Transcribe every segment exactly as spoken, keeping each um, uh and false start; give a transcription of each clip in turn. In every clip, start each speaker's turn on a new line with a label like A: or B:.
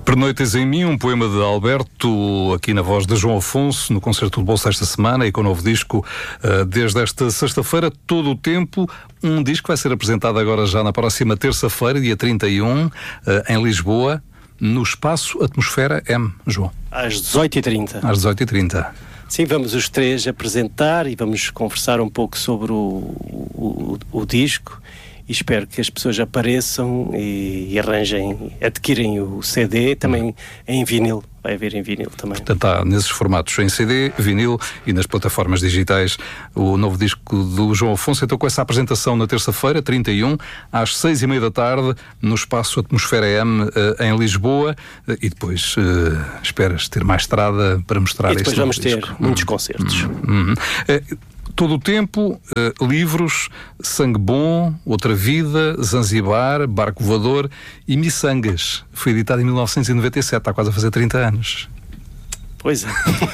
A: Pernoites em mim, um poema de Alberto, aqui na voz de João Afonso, no Concerto de Bolsa esta semana e com o novo disco uh, desde esta sexta-feira, todo o tempo. Um disco que vai ser apresentado agora já na próxima terça-feira, dia trinta e um, uh, em Lisboa, no Espaço Atmosfera M, João.
B: Às dezoito e trinta.
A: Às dezoito e trinta.
B: Sim, vamos os três apresentar e vamos conversar um pouco sobre o, o, o disco. E espero que as pessoas apareçam e, e arranjem, adquirem o C D, também em vinil, vai haver em vinil também.
A: Portanto, há nesses formatos, em C D, vinil e nas plataformas digitais, o novo disco do João Afonso. Então, com essa apresentação na terça-feira, trinta e um, às seis e meia da tarde, no Espaço Atmosfera M, em Lisboa, e depois uh, esperas ter mais estrada para mostrar este
B: disco. E depois vamos ter
A: disco.
B: muitos concertos.
A: Uhum. Uhum. Uh, Todo o tempo, uh, livros, Sangue Bom, Outra Vida, Zanzibar, Barco Voador e Missangas. Foi editado em mil novecentos e noventa e sete, está quase a fazer trinta anos.
B: Pois é.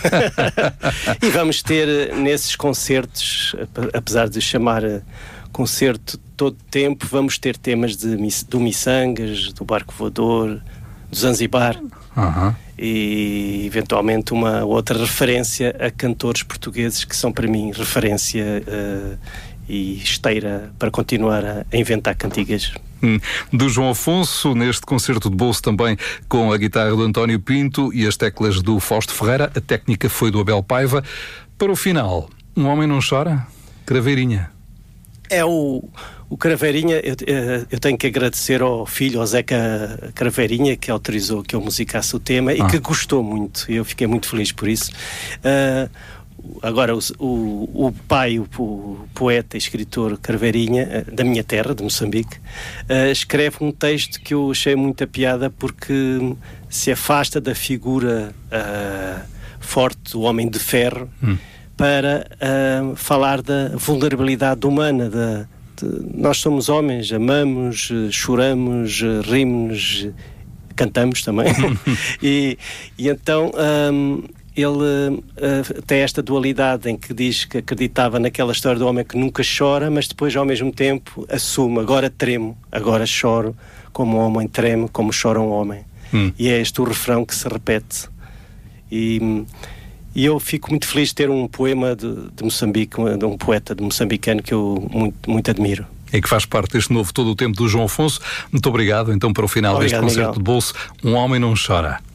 B: E vamos ter nesses concertos, apesar de chamar concerto todo tempo, vamos ter temas de, do Missangas, do Barco Voador, do Zanzibar.
A: Uhum.
B: E eventualmente uma outra referência a cantores portugueses que são para mim referência uh, e esteira para continuar a, a inventar cantigas.
A: Hum. Do João Afonso, neste concerto de bolso também com a guitarra do António Pinto e as teclas do Fausto Ferreira. A técnica foi do Abel Paiva. Para o final, Um Homem Não Chora, Craveirinha.
B: É o, o Craveirinha, eu, eu tenho que agradecer ao filho, ao Zeca Craveirinha, que autorizou que eu musicasse o tema e ah. que gostou muito. Eu fiquei muito feliz por isso. Uh, agora, o, o, o pai, o, o poeta e escritor Craveirinha, da minha terra, de Moçambique, uh, escreve um texto que eu achei muita piada porque se afasta da figura uh, forte do homem de ferro, hum. para uh, falar da vulnerabilidade humana. Da, de, nós somos homens, amamos, choramos, rimos, cantamos também. e, e então um, ele uh, tem esta dualidade em que diz que acreditava naquela história do homem que nunca chora, mas depois ao mesmo tempo assume, agora tremo, agora choro, como um homem treme, como chora um homem. Hum. E é este o refrão que se repete. E... E eu fico muito feliz de ter um poema de, de Moçambique, de um poeta de moçambicano que eu muito, muito admiro.
A: E que faz parte deste novo Todo o Tempo do João Afonso. Muito obrigado. Então, para o final obrigado, deste concerto Miguel. De bolso, Um Homem Não Chora.